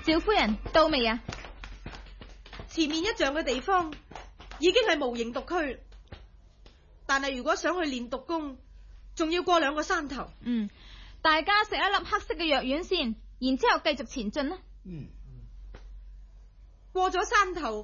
小夫人到未啊？ 前面一丈嘅地方已經係無形毒區，但係如果想去練毒功，仲要過2個山頭。 大家食一粒黑色嘅藥丸先，然之後繼續前進啦。 過咗山頭